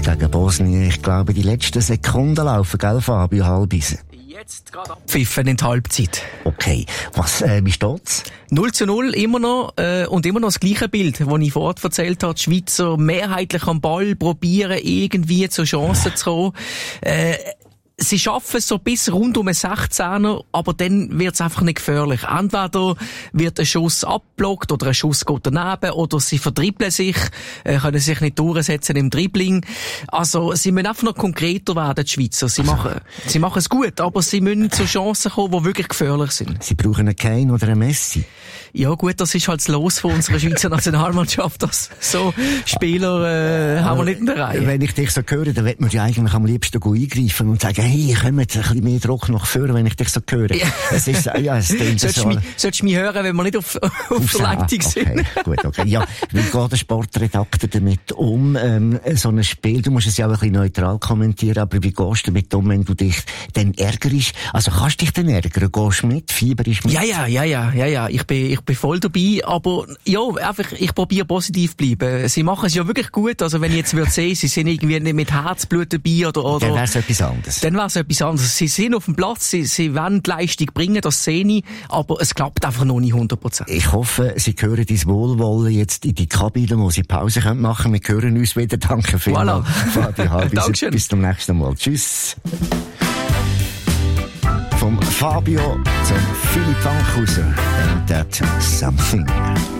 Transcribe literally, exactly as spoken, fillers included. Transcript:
gegen Bosnien. Ich glaube, die letzten Sekunden laufen, gell, Fabio Halbisen? Jetzt gerade abpfiffen in die Halbzeit. Okay. Was, äh, wie steht's? null zu null, immer noch, äh, und immer noch das gleiche Bild, das ich vorhin erzählt habe. Die Schweizer mehrheitlich am Ball probieren, irgendwie zur Chance zu kommen. Äh, Sie schaffen es so bis rund um einen sechzehner, aber dann wird es einfach nicht gefährlich. Entweder wird ein Schuss abblockt oder ein Schuss geht daneben oder sie verdribbeln sich, äh, können sich nicht durchsetzen im Dribbling. Also sie müssen einfach noch konkreter werden, die Schweizer. Sie machen, sie machen es gut, aber sie müssen zu Chancen kommen, die wirklich gefährlich sind. Sie brauchen einen Kane oder einen Messi. Ja gut, das ist halt das Los von unserer Schweizer Nationalmannschaft. Das, so Spieler äh, haben wir nicht in der Reihe. Wenn ich dich so höre, dann wird man ja eigentlich am liebsten eingreifen und sagen, hey, komm jetzt ein bisschen mehr Druck nach vorne, wenn ich dich so höre. Ja. Es ist, ja, es klingt solltest so. Mich, solltest du mich hören, wenn wir nicht auf, auf der Leitung sind? Okay, gut, okay. Ja, wie geht der Sportredakteur damit um? Ähm, so ein Spiel, du musst es ja auch ein bisschen neutral kommentieren, aber wie gehst du damit um, wenn du dich dann ärgerst? Also kannst du dich dann ärgern? Gehst du mit? Fieberst mit? Ja, ja, ja, ja, ja, ja. Ich bin, ich bin voll dabei, aber ja, einfach, ich probiere positiv bleiben. Sie machen es ja wirklich gut, also wenn ich jetzt würde sehen, sie sind irgendwie nicht mit Herzblut dabei oder, oder. Dann wär's etwas anderes. Dann wär's etwas anderes. Sie sind auf dem Platz, sie, sie wollen die Leistung bringen, das sehe ich, aber es klappt einfach noch nicht hundert Prozent. Ich hoffe, Sie hören dein Wohlwollen jetzt in die Kabine, wo Sie Pause machen können. Wir hören uns wieder. Danke vielmals, voilà. Fabio Halbisen. Bis zum nächsten Mal. Tschüss. Vom Fabio zum Philipp Fankhauser. And that something.